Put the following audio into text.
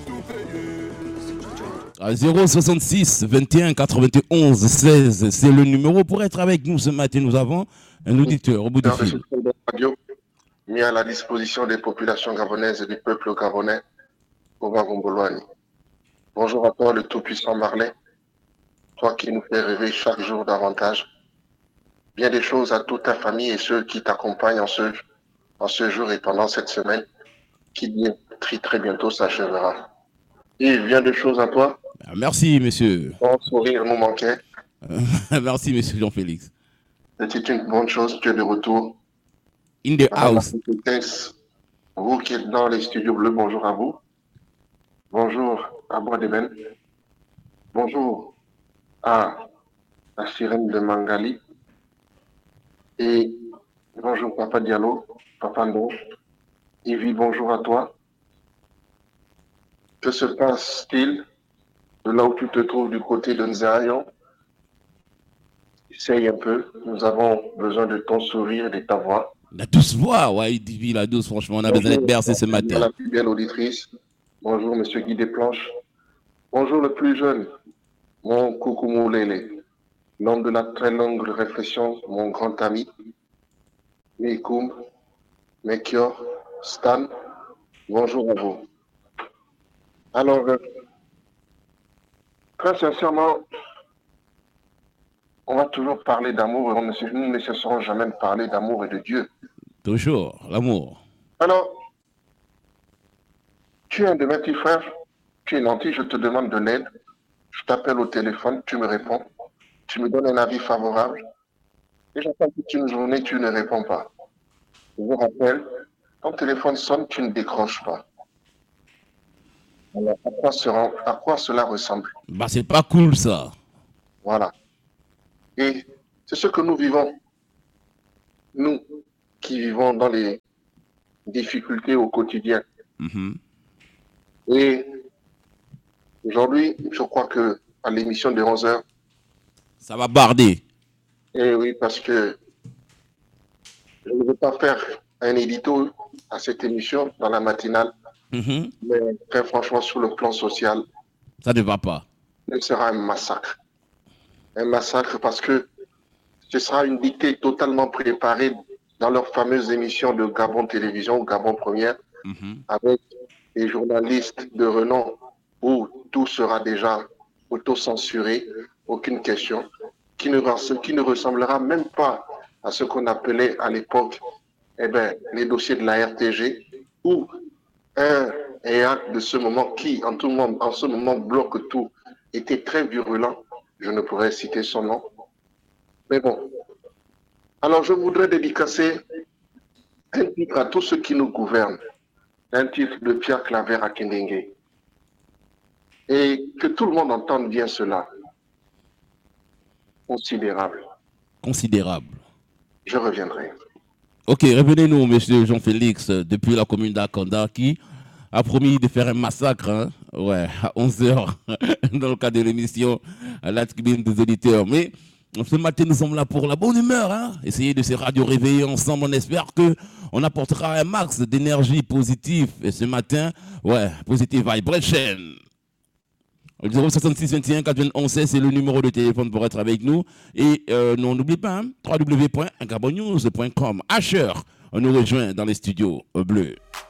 À 066 21 91 16, c'est le numéro pour être avec nous ce matin. Nous avons un auditeur au bout du fil. Mis à la disposition des populations gabonaises et du peuple gabonais, Gombolwani. Bonjour à toi, le tout-puissant Marley, toi qui nous fais rêver chaque jour davantage. Bien des choses à toute ta famille et ceux qui t'accompagnent en ce jour et pendant cette semaine, qui très bientôt s'achèvera. Et bien des choses à toi. Merci, monsieur. Ton sourire nous manquait. Merci, monsieur Jean-Félix. C'était une bonne chose, tu es de retour. In the house. Vous qui êtes dans les studios bleus, bonjour à vous. Bonjour à Bois-de-Ben. Bonjour à la sirène de Mangali. Et bonjour Papa Diallo, Papa Ndo. Yvi, bonjour à toi. Que se passe-t-il de là où tu te trouves du côté de Nzarayon? Essaye un peu, nous avons besoin de ton sourire et de ta voix. La douce voix, ouais, Yvi, la douce, franchement, on a besoin d'être bercé ce matin. La plus belle auditrice. Bonjour Monsieur Guy Desplanches. Bonjour le plus jeune, mon Koukoumou Lélé. L'homme de la très longue réflexion, mon grand ami, Mikoum, Mekior, Stan, bonjour à vous. Alors, très sincèrement, on va toujours parler d'amour et nous ne cesserons jamais de parler d'amour et de Dieu. Toujours, l'amour. Alors, tu es un de mes petits frères, tu es gentil, je te demande de l'aide, je t'appelle au téléphone, tu me réponds. Tu me donnes un avis favorable et j'attends toute une journée, tu ne réponds pas. Je vous rappelle, ton téléphone sonne, tu ne décroches pas. Alors, à quoi cela ressemble? Bah, c'est pas cool ça. Voilà. Et c'est ce que nous vivons. Nous qui vivons dans les difficultés au quotidien. Et aujourd'hui, je crois que à l'émission de 11h, ça va barder. Eh oui, parce que je ne veux pas faire un édito à cette émission dans la matinale, mais très franchement, sur le plan social, ça ne va pas. Ce sera un massacre. Un massacre parce que ce sera une dictée totalement préparée dans leur fameuse émission de Gabon Télévision, Gabon Première, avec des journalistes de renom où tout sera déjà auto-censuré, aucune question, qui ne ressemblera même pas à ce qu'on appelait à l'époque les dossiers de la RTG, où un acte de ce moment qui, en ce moment, bloque tout, était très virulent. Je ne pourrais citer son nom. Mais bon. Alors, je voudrais dédicacer un titre à tous ceux qui nous gouvernent, un titre de Pierre Claver à Kendenge. Et que tout le monde entende bien cela. Considérable. Considérable. Je reviendrai. Ok, revenez-nous, monsieur Jean-Félix, depuis la commune d'Akanda, qui a promis de faire un massacre à 11h dans le cadre de l'émission à la tribune des auditeurs. Mais ce matin, nous sommes là pour la bonne humeur. Essayer de se radio-réveiller ensemble. On espère qu'on apportera un max d'énergie positive. Et ce matin, positive vibration. 066 21 91 16, c'est le numéro de téléphone pour être avec nous. Et n'oublie pas, www.gabonnews.com. Asher, on nous rejoint dans les studios bleus.